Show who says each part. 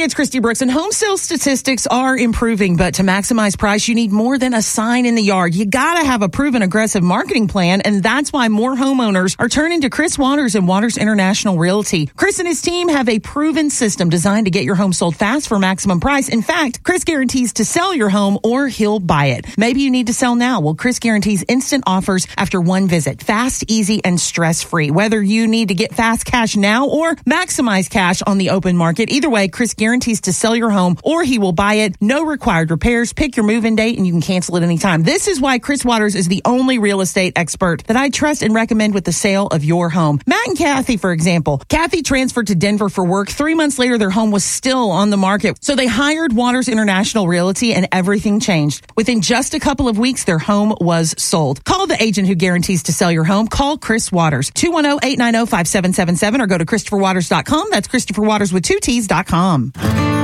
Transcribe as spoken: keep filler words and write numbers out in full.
Speaker 1: it's Christy Brooks, and home sale statistics are improving, but to maximize price, you need more than a sign in the yard. You gotta have a proven aggressive marketing plan, and that's why more homeowners are turning to Chris Waters and Waters International Realty. Chris and his team have a proven system designed to get your home sold fast for maximum price. In fact, Chris guarantees to sell your home or he'll buy it. Maybe you need to sell now. Well, Chris guarantees instant offers after one visit. Fast, easy, and stress-free. Whether you need to get fast cash now or maximize cash on the open market, either way, Chris guarantees to sell your home or he will buy it. No required repairs. Pick your move-in date and you can cancel it anytime. This is why Chris Waters is the only real estate expert that I trust and recommend with the sale of your home. Matt and Kathy, for example. Kathy transferred to Denver for work. Three months later, their home was still on the market. So they hired Waters International Realty and everything changed. Within just a couple of weeks, their home was sold. Call the agent who guarantees to sell your home. Call Chris Waters. two one zero, eight nine zero, five seven seven seven or go to Christopher Waters dot com. That's Christopher Waters with two T's dot com.